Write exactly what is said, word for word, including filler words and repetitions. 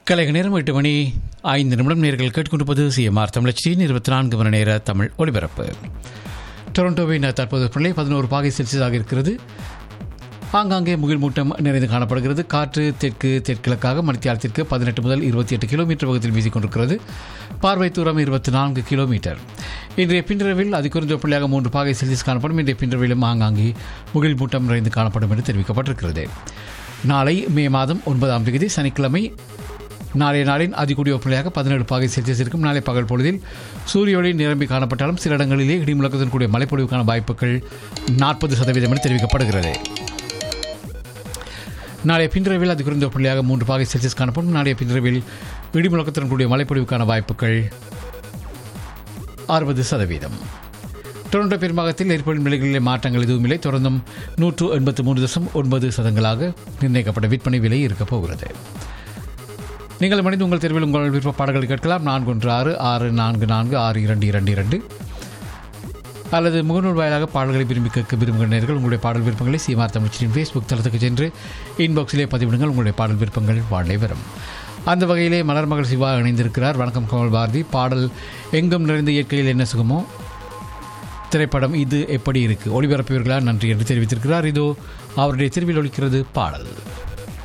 கலைக நேரம் எட்டு மணி ஐந்து நிமிடம் நேர்கள் கேட்டுக்கொண்டிருப்பது சிஎம்ஆர் தமிழச்சியின் இருபத்தி நான்கு மணி நேர தமிழ் ஒலிபரப்பு. டொரண்டோவின் தற்போது பிள்ளை பதினோரு பாகை செல்சியஸாக இருக்கிறது. ஆங்காங்கே முகில் மூட்டம் நிறைந்து காணப்படுகிறது. காற்று தெற்கு தெற்கிழக்காக மணித்தியாலத்திற்கு பதினெட்டு முதல் இருபத்தி எட்டு கிலோமீட்டர் வேகத்தில் வீசிக்கொண்டிருக்கிறது. பார்வை தூரம் இருபத்தி நான்கு கிலோமீட்டர். இன்றைய பின்றவில் அதிகுறைந்த புள்ளியாக மூன்று பாகை செல்சியஸ் காணப்படும். இன்றைய பின்றவிலும் ஆங்காங்கே முகில் மூட்டம் நிறைந்து காணப்படும் என்று தெரிவிக்கப்பட்டிருக்கிறது. நாளை மே மாதம் ஒன்பதாம் தேதி சனிக்கிழமை நாளைய நாளின் அதிகூடிய வெப்பநிலையாக பதினேழு பாகை செல்சியஸ் இருக்கும். நாளை பகல் பொழுதில் சூரிய ஒளி நிரம்பி காணப்பட்டாலும் சில இடங்களிலே இடிமுழக்கத்துடன் கூடிய மழைப்பொழிவுக்கான வாய்ப்புகள் நாற்பது சதவீதம் என தெரிவிக்கப்படுகிறது. நாளைய பின்றவில் அதிகுறைந்த வெப்பநிலையாக மூன்று பாகை செல்சியஸ் காணப்படும். நாளைய பின்றவில் இடிமுழக்கத்துடன் கூடிய மழைப்பொழிவுக்கான வாய்ப்புகள் அறுபது சதவீதம். டொரண்டோ பெரும்பாகத்தில் ஏற்படும் விலைகளிலே மாற்றங்கள் எதுவும் இல்லை. தொடர்ந்தும் நூற்று எண்பத்தி மூன்று தசம் ஒன்பது சதங்களாக நிர்ணயிக்கப்பட்ட விற்பனை விலை இருக்கப் போகிறது. நீங்கள் மனித உங்கள் தேர்வில் உங்கள் விருப்ப பாடல்களை கேட்கலாம். நான்கு ஒன்று ஆறு ஆறு நான்கு நான்கு ஆறு இரண்டு இரண்டு இரண்டு அல்லது முகநூல் வாயிலாக பாடல்களை விரும்பி கேட்க விரும்புகிற நேர்கள் உங்களுடைய பாடல் விருப்பங்களை சிஎம்ஆர் தமிழ்ச்சியின் ஃபேஸ்புக் தளத்துக்கு சென்று இன்பாக்ஸிலே பதிவிடுங்கள். உங்களுடைய பாடல் விருப்பங்கள் வாழை வரும். அந்த வகையிலே மலர் மகள் சிவா இணைந்திருக்கிறார். வணக்கம் கமல் பாரதி. பாடல் எங்கும் நிறைந்த இயற்கையில் என்ன சுகமோ திரைப்படம் இது எப்படி இருக்கு ஒளிபரப்பியவர்களா நன்றி என்று தெரிவித்திருக்கிறார். இதோ அவருடைய தெருவில் ஒலிக்கிறது பாடல்.